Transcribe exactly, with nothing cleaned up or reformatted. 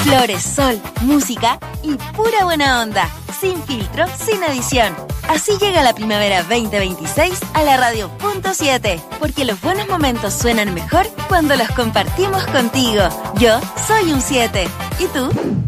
Flores, sol, música y pura buena onda. Sin filtro, sin edición. Así llega la primavera veinte veintiséis a la radio punto siete. Porque los buenos momentos suenan mejor cuando los compartimos contigo. Yo soy un siete. ¿Y tú?